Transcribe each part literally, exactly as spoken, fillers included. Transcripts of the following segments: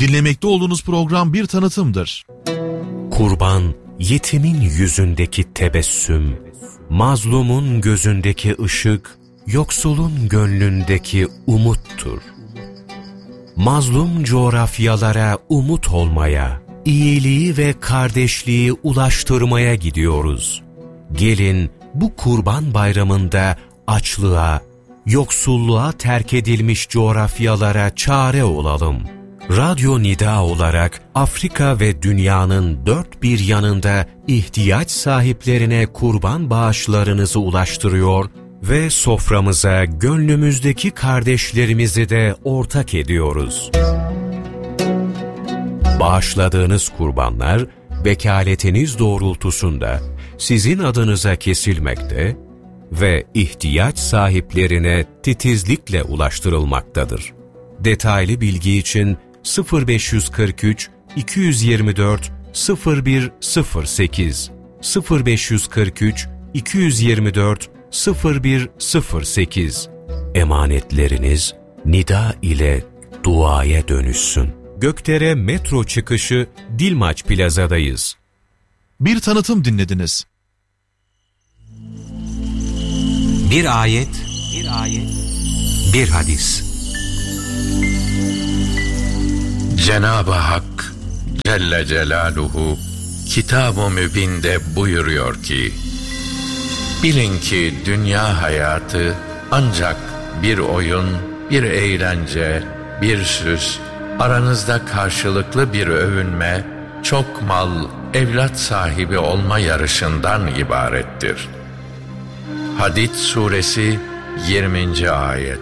Dinlemekte olduğunuz program bir tanıtımdır. Kurban, yetimin yüzündeki tebessüm, mazlumun gözündeki ışık, yoksulun gönlündeki umuttur. Mazlum coğrafyalara umut olmaya, iyiliği ve kardeşliği ulaştırmaya gidiyoruz. Gelin bu Kurban Bayramı'nda açlığa, yoksulluğa terk edilmiş coğrafyalara çare olalım. Radyo Nida olarak Afrika ve dünyanın dört bir yanında ihtiyaç sahiplerine kurban bağışlarınızı ulaştırıyor ve soframıza gönlümüzdeki kardeşlerimizi de ortak ediyoruz. Bağışladığınız kurbanlar vekaletiniz doğrultusunda sizin adınıza kesilmekte ve ihtiyaç sahiplerine titizlikle ulaştırılmaktadır. Detaylı bilgi için sıfır beş kırk üç iki yüz yirmi dört sıfır bir sıfır sekiz sıfır beş kırk üç iki yüz yirmi dört sıfır bir sıfır sekiz emanetleriniz nida ile duaya dönüşsün. Gökdere metro çıkışı Dilmaç Plaza'dayız. Bir tanıtım dinlediniz. Bir ayet, bir ayet, bir hadis. Cenab-ı Hak Celle Celaluhu Kitab-ı Mübin'de buyuruyor ki, bilin ki dünya hayatı ancak bir oyun, bir eğlence, bir süs, aranızda karşılıklı bir övünme, çok mal, evlat sahibi olma yarışından ibarettir. Hadid Suresi yirminci ayet.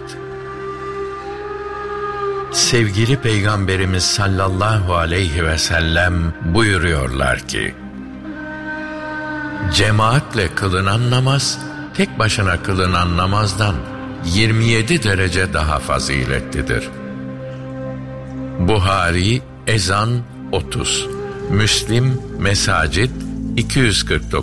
Sevgili Peygamberimiz sallallahu aleyhi ve sellem buyuruyorlar ki, cemaatle kılınan namaz, tek başına kılınan namazdan yirmi yedi derece daha faziletlidir. Buhari, Ezan otuz, Müslim, Mesacid iki yüz kırk dokuz.